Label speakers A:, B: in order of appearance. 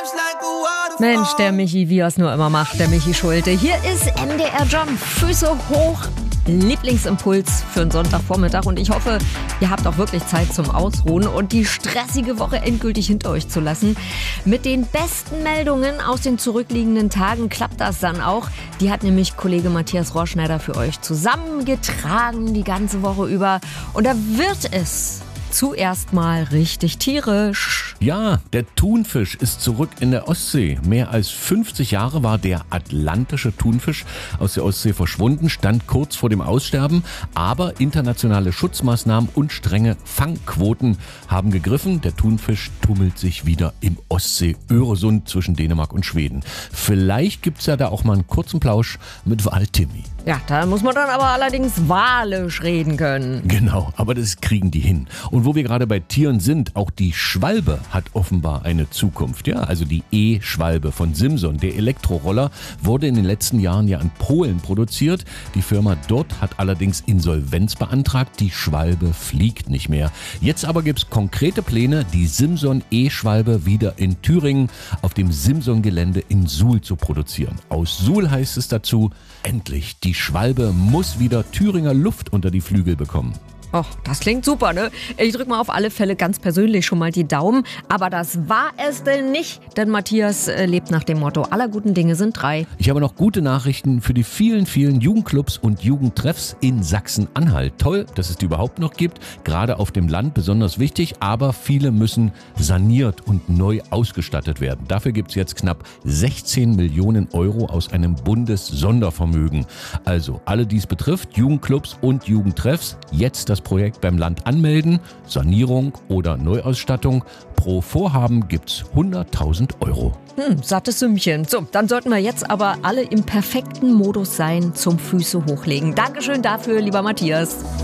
A: Mensch, der Michi, wie er es nur immer macht, der Michi Schulte. Hier ist MDR Jump, Füße hoch, Lieblingsimpuls für einen Sonntagvormittag. Und ich hoffe, ihr habt auch wirklich Zeit zum Ausruhen und die stressige Woche endgültig hinter euch zu lassen. Mit den besten Meldungen aus den zurückliegenden Tagen klappt das dann auch. Die hat nämlich Kollege Matthias Rohrschneider für euch zusammengetragen die ganze Woche über. Und da wird es zuerst mal richtig tierisch.
B: Ja, der Thunfisch ist zurück in der Ostsee. Mehr als 50 Jahre war der atlantische Thunfisch aus der Ostsee verschwunden, stand kurz vor dem Aussterben. Aber internationale Schutzmaßnahmen und strenge Fangquoten haben gegriffen. Der Thunfisch tummelt sich wieder im Ostsee-Öresund zwischen Dänemark und Schweden. Vielleicht gibt's ja da auch mal einen kurzen Plausch mit Wal-Timmy.
A: Ja, da muss man dann aber allerdings walisch reden können.
B: Genau, aber das kriegen die hin. Und wo wir gerade bei Tieren sind, auch die Schwalbe hat offenbar eine Zukunft. Ja, also die E-Schwalbe von Simson, der Elektroroller, wurde in den letzten Jahren ja in Polen produziert. Die Firma dort hat allerdings Insolvenz beantragt. Die Schwalbe fliegt nicht mehr. Jetzt aber gibt's konkrete Pläne, die Simson E-Schwalbe wieder in Thüringen auf dem Simson-Gelände in Suhl zu produzieren. Aus Suhl heißt es dazu, endlich, die Schwalbe muss wieder Thüringer Luft unter die Flügel bekommen.
A: Oh, das klingt super, ne? Ich drücke mal auf alle Fälle ganz persönlich schon mal die Daumen. Aber das war es denn nicht, denn Matthias lebt nach dem Motto, aller guten Dinge sind 3.
B: Ich habe noch gute Nachrichten für die vielen, vielen Jugendclubs und Jugendtreffs in Sachsen-Anhalt. Toll, dass es die überhaupt noch gibt, gerade auf dem Land besonders wichtig, aber viele müssen saniert und neu ausgestattet werden. Dafür gibt es jetzt knapp 16 Millionen Euro aus einem Bundessondervermögen. Also alle, die es betrifft, Jugendclubs und Jugendtreffs, jetzt das Projekt beim Land anmelden, Sanierung oder Neuausstattung. Pro Vorhaben gibt's 100.000 Euro.
A: Sattes Sümmchen. So, dann sollten wir jetzt aber alle im perfekten Modus sein zum Füße hochlegen. Dankeschön dafür, lieber Matthias.